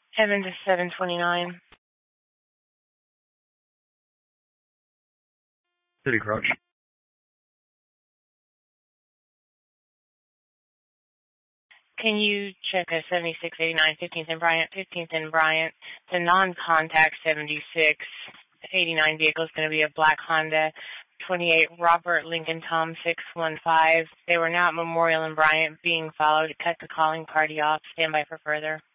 Evans is 729. City Crouch. Can you check a 7689 15th and Bryant, 15th and Bryant? The non-contact 7689 vehicle is going to be a black Honda 28 Robert Lincoln Tom 615. They were now at Memorial and Bryant being followed. Cut the calling party off. Stand by for further.